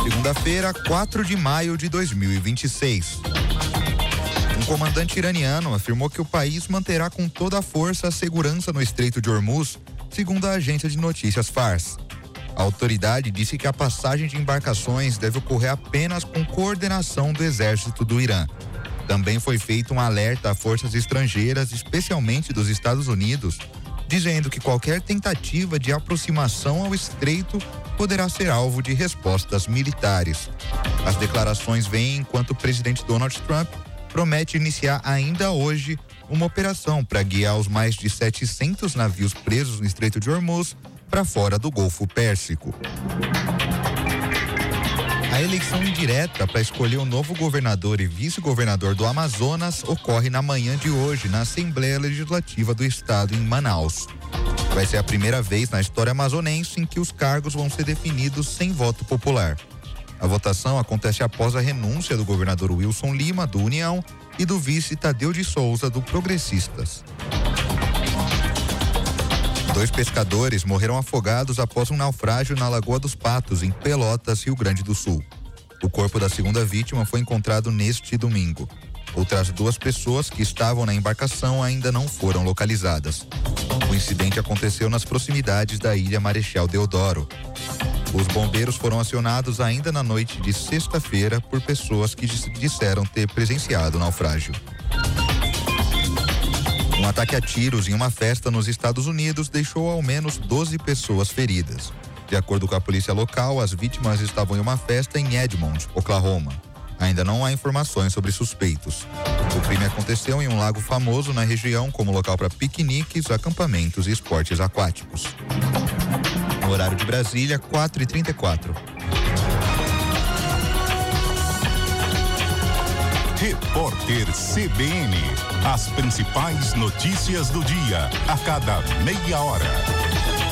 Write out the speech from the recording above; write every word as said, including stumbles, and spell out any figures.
Segunda-feira, quatro de maio de dois mil e vinte e seis. Um comandante iraniano afirmou que o país manterá com toda a força a segurança no Estreito de Hormuz, segundo a agência de notícias Fars. A autoridade disse que a passagem de embarcações deve ocorrer apenas com coordenação do exército do Irã. Também foi feito um alerta a forças estrangeiras, especialmente dos Estados Unidos, dizendo que qualquer tentativa de aproximação ao estreito poderá ser alvo de respostas militares. As declarações vêm enquanto o presidente Donald Trump promete iniciar ainda hoje uma operação para guiar os mais de setecentos navios presos no Estreito de Hormuz para fora do Golfo Pérsico. A eleição indireta para escolher o novo governador e vice-governador do Amazonas ocorre na manhã de hoje na Assembleia Legislativa do Estado em Manaus. Vai ser a primeira vez na história amazonense em que os cargos vão ser definidos sem voto popular. A votação acontece após a renúncia do governador Wilson Lima, do União, e do vice Tadeu de Souza, do Progressistas. Dois pescadores morreram afogados após um naufrágio na Lagoa dos Patos, em Pelotas, Rio Grande do Sul. O corpo da segunda vítima foi encontrado neste domingo. Outras duas pessoas que estavam na embarcação ainda não foram localizadas. O incidente aconteceu nas proximidades da Ilha Marechal Deodoro. Os bombeiros foram acionados ainda na noite de sexta-feira por pessoas que disseram ter presenciado o naufrágio. Um ataque a tiros em uma festa nos Estados Unidos deixou ao menos doze pessoas feridas. De acordo com a polícia local, as vítimas estavam em uma festa em Edmond, Oklahoma. Ainda não há informações sobre suspeitos. O crime aconteceu em um lago famoso na região como local para piqueniques, acampamentos e esportes aquáticos. No horário de Brasília, quatro e trinta e quatro. Repórter C B N. As principais notícias do dia, a cada meia hora.